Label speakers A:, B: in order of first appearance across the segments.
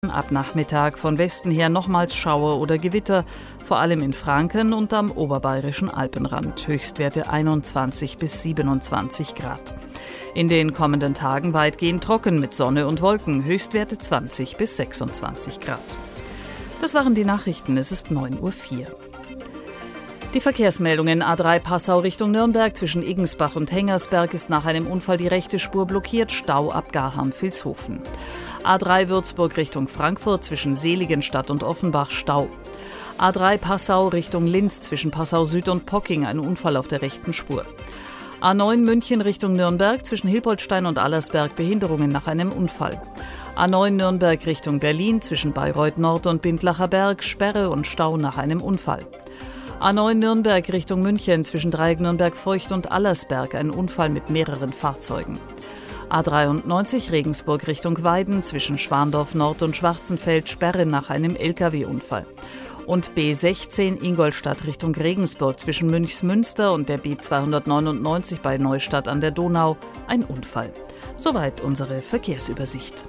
A: Ab Nachmittag von Westen her nochmals Schauer oder Gewitter, vor allem in Franken und am oberbayerischen Alpenrand. Höchstwerte 21 bis 27 Grad. In den kommenden Tagen weitgehend trocken mit Sonne und Wolken, Höchstwerte 20 bis 26 Grad. Das waren die Nachrichten, es ist 9:04 Uhr. Die Verkehrsmeldungen: A3 Passau Richtung Nürnberg zwischen Iggensbach und Hengersberg ist nach einem Unfall die rechte Spur blockiert, Stau ab Garham-Vilshofen. A3 Würzburg Richtung Frankfurt zwischen Seligenstadt und Offenbach, Stau. A3 Passau Richtung Linz zwischen Passau Süd und Pocking, ein Unfall auf der rechten Spur. A9 München Richtung Nürnberg zwischen Hilpoltstein und Allersberg, Behinderungen nach einem Unfall. A9 Nürnberg Richtung Berlin zwischen Bayreuth Nord und Bindlacher Berg, Sperre und Stau nach einem Unfall. A9 Nürnberg Richtung München zwischen Dreieck Nürnberg-Feucht und Allersberg, ein Unfall mit mehreren Fahrzeugen. A93 Regensburg Richtung Weiden zwischen Schwandorf Nord und Schwarzenfeld, Sperre nach einem Lkw-Unfall. Und B16 Ingolstadt Richtung Regensburg zwischen Münchsmünster und der B299 bei Neustadt an der Donau, ein Unfall. Soweit unsere Verkehrsübersicht.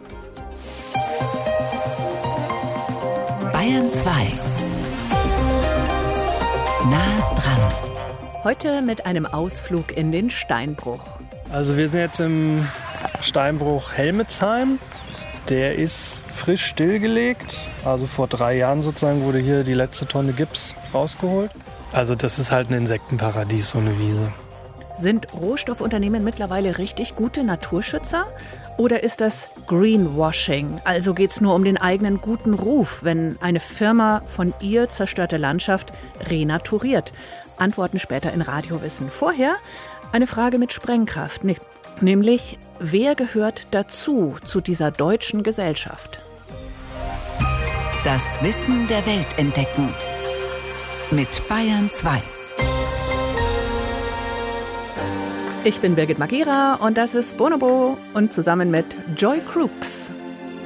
B: Bayern 2. Nah dran.
C: Heute mit einem Ausflug in den Steinbruch.
D: Also wir sind jetzt im Steinbruch Helmetsheim. Der ist frisch stillgelegt. Also vor 3 Jahren sozusagen wurde hier die letzte Tonne Gips rausgeholt. Also das ist halt ein Insektenparadies, so eine Wiese.
C: Sind Rohstoffunternehmen mittlerweile richtig gute Naturschützer? Oder ist das Greenwashing? Also geht es nur um den eigenen guten Ruf, wenn eine Firma von ihr zerstörte Landschaft renaturiert? Antworten später in Radiowissen. Vorher eine Frage mit Sprengkraft, nämlich wer gehört dazu, zu dieser deutschen Gesellschaft?
B: Das Wissen der Welt entdecken. Mit Bayern 2.
C: Ich bin Birgit Magira und das ist Bonobo und zusammen mit Joy Crooks.